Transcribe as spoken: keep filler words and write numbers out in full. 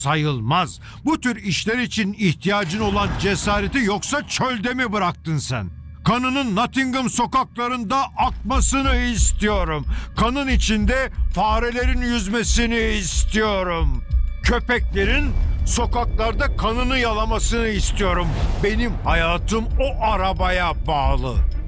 sayılmaz. Bu tür işler için ihtiyacın olan cesareti yoksa çölde mi bıraktın sen? Kanının Nottingham sokaklarında akmasını istiyorum. Kanın içinde farelerin yüzmesini istiyorum. Köpeklerin sokaklarda kanını yalamasını istiyorum. Benim hayatım o arabaya bağlı.